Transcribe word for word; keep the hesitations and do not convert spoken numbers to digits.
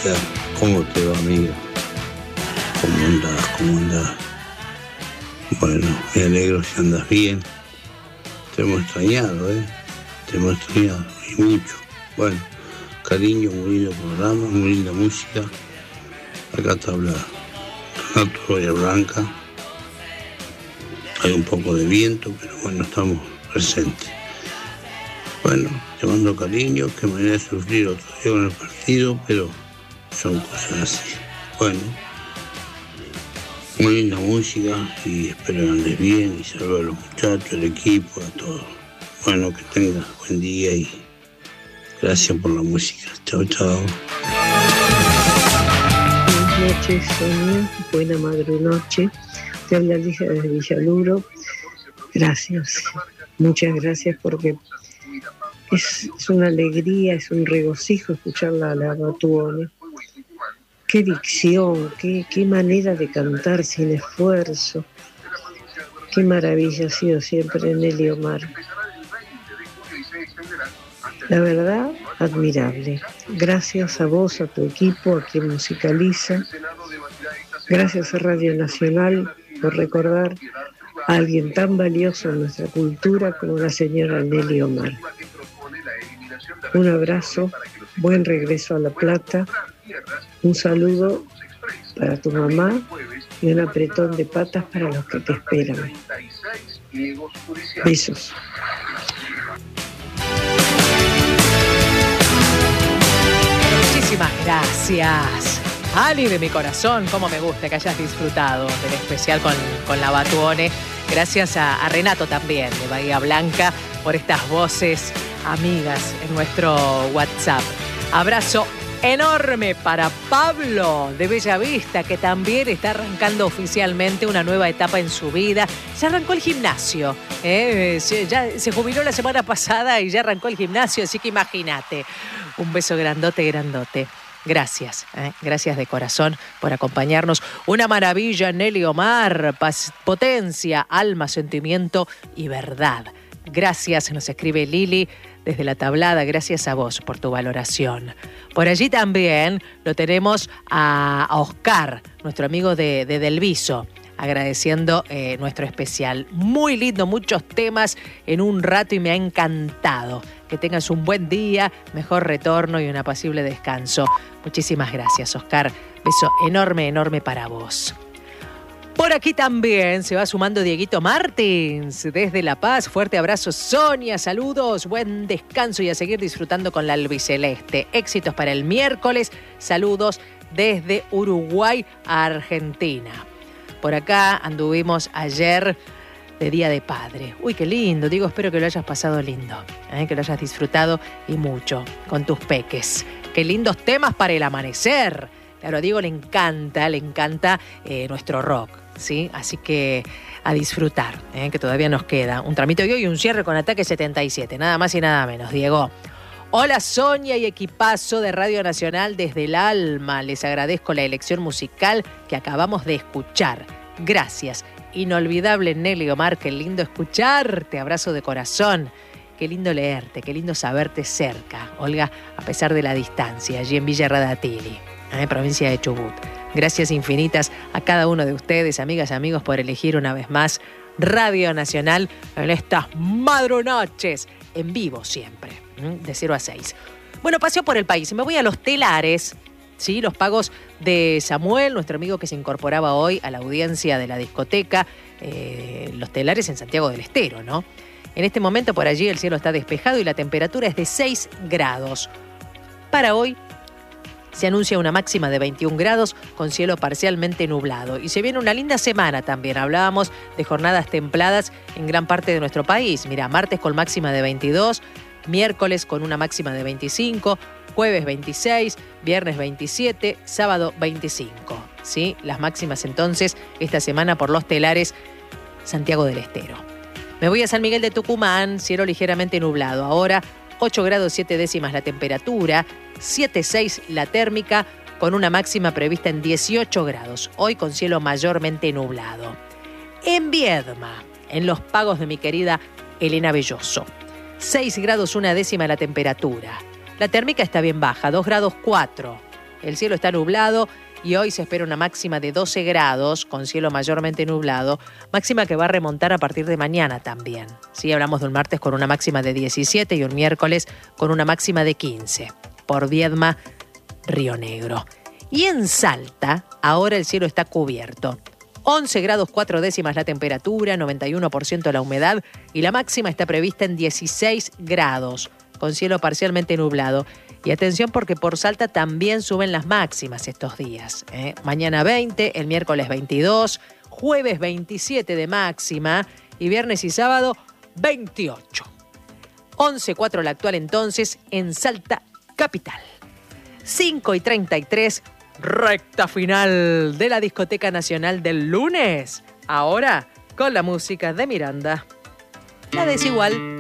sea, ¿cómo te va, amigo? ¿Cómo andás? ¿Cómo andás? Bueno, me alegro si andas bien. Te hemos extrañado, ¿eh? Te hemos extrañado, y mucho. Bueno, cariño, muy lindo programa, muy linda música. Acá te habla Renato Roya Blanca. Hay un poco de viento, pero bueno, estamos presentes. Bueno, te mando cariño, que me voy a sufrir otro día con el partido, pero son cosas así. Bueno, muy linda música y espero que andes bien y saludo a los muchachos, al equipo, a todos. Bueno, que tengas buen día y gracias por la música. Chao, chao. Buenas noches, Sonia. Buena madrunoche. Te habla Lija desde Villaluro. Gracias. Muchas gracias porque es, es una alegría, es un regocijo escucharla a la Batuone. Qué dicción, qué, qué manera de cantar sin esfuerzo. Qué maravilla ha sido siempre Nelly Omar. La verdad, admirable. Gracias a vos, a tu equipo, a quien musicaliza. Gracias a Radio Nacional por recordar a alguien tan valioso en nuestra cultura como la señora Nelly Omar. Un abrazo, buen regreso a La Plata, un saludo para tu mamá y un apretón de patas para los que te esperan. Besos. Muchísimas gracias. Ali de mi corazón, cómo me gusta que hayas disfrutado del especial con, con la Batuone. Gracias a, a Renato también, de Bahía Blanca, por estas voces amigas en nuestro WhatsApp. Abrazo enorme para Pablo de Bellavista, que también está arrancando oficialmente una nueva etapa en su vida. Ya arrancó el gimnasio, ¿eh? Ya se jubiló la semana pasada y ya arrancó el gimnasio, así que imagínate. Un beso grandote, grandote. Gracias, ¿eh? Gracias de corazón por acompañarnos. Una maravilla, Nelly Omar, paz, potencia, alma, sentimiento y verdad. Gracias, nos escribe Lili desde La Tablada, gracias a vos por tu valoración. Por allí también lo tenemos a, a Oscar, nuestro amigo de, de Delviso, agradeciendo eh, nuestro especial. Muy lindo, muchos temas en un rato y me ha encantado. Que tengas un buen día, mejor retorno y un apacible descanso. Muchísimas gracias, Oscar. Beso enorme, enorme para vos. Por aquí también se va sumando Dieguito Martins desde La Paz. Fuerte abrazo, Sonia. Saludos, buen descanso y a seguir disfrutando con la albiceleste. Éxitos para el miércoles. Saludos desde Uruguay a Argentina. Por acá anduvimos ayer de Día de Padre. Uy, qué lindo. Digo, espero que lo hayas pasado lindo, ¿eh? Que lo hayas disfrutado y mucho con tus peques. Qué lindos temas para el amanecer. Claro, a Diego le encanta, le encanta eh, nuestro rock, ¿sí? Así que a disfrutar, ¿eh? Que todavía nos queda un tramito y hoy un cierre con Ataque setenta y siete. Nada más y nada menos, Diego. Hola Sonia y equipazo de Radio Nacional desde el alma. Les agradezco la elección musical que acabamos de escuchar. Gracias. Inolvidable Nelly Omar, qué lindo escucharte. Abrazo de corazón. Qué lindo leerte, qué lindo saberte cerca. Olga, a pesar de la distancia, allí en Villa Radatili, en provincia de Chubut. Gracias infinitas a cada uno de ustedes, amigas y amigos, por elegir una vez más Radio Nacional en estas madrunoches, en vivo siempre, de cero a seis. Bueno, paseo por el país. Me voy a Los Telares, ¿sí? Los pagos de Samuel, nuestro amigo que se incorporaba hoy a la audiencia de la discoteca eh, Los Telares en Santiago del Estero, ¿no? En este momento por allí el cielo está despejado y la temperatura es de seis grados. Para hoy se anuncia una máxima de veintiún grados con cielo parcialmente nublado. Y se viene una linda semana también. Hablábamos de jornadas templadas en gran parte de nuestro país. Mira, martes con máxima de veintidós, miércoles con una máxima de veinticinco, jueves veintiséis, viernes veintisiete, sábado veinticinco. ¿Sí? Las máximas entonces esta semana por Los Telares, Santiago del Estero. Me voy a San Miguel de Tucumán, cielo ligeramente nublado. Ahora ocho grados siete décimas la temperatura, siete coma seis la térmica, con una máxima prevista en dieciocho grados. Hoy con cielo mayormente nublado. En Viedma, en los pagos de mi querida Elena Belloso, seis grados una décima la temperatura. La térmica está bien baja, dos grados cuatro. el cielo está nublado y hoy se espera una máxima de doce grados, con cielo mayormente nublado, máxima que va a remontar a partir de mañana también. Sí, hablamos de un martes con una máxima de diecisiete y un miércoles con una máxima de quince. Por Viedma, Río Negro. Y en Salta, ahora el cielo está cubierto. once grados cuatro décimas la temperatura, noventa y uno por ciento la humedad y la máxima está prevista en dieciséis grados, con cielo parcialmente nublado. Y atención porque por Salta también suben las máximas estos días. ¿eh? Mañana veinte, el miércoles veintidós, jueves veintisiete de máxima y viernes y sábado veintiocho. once cuatro la actual entonces en Salta capital. cinco y treinta y tres, recta final de la Discoteca Nacional del lunes. Ahora con la música de Miranda. La Desigual.